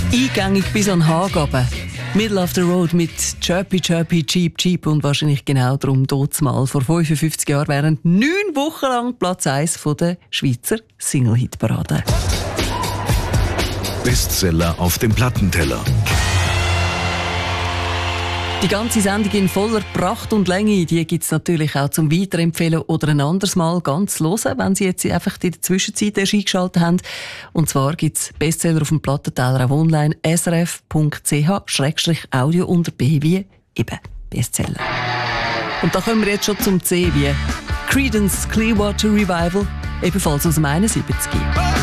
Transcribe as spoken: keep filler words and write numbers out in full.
Eingängig bis an den Haag runter. Middle of the Road mit Chirpy Chirpy Cheap Cheap und wahrscheinlich genau darum dort mal vor fünfundfünfzig Jahren während neun Wochen lang Platz eins von der Schweizer Single-Hit-Parade. Bestseller auf dem Plattenteller. Die ganze Sendung in voller Pracht und Länge, die gibt es natürlich auch zum Weiterempfehlen oder ein anderes Mal ganz hören, wenn Sie jetzt einfach in der Zwischenzeit erst eingeschaltet haben. Und zwar gibt es Bestseller auf dem Plattenteller auch online s r f punkt c h schrägstrich audio unter B wie eben Bestseller. Und da kommen wir jetzt schon zum C wie Creedence Clearwater Revival, ebenfalls aus dem einundsiebzig.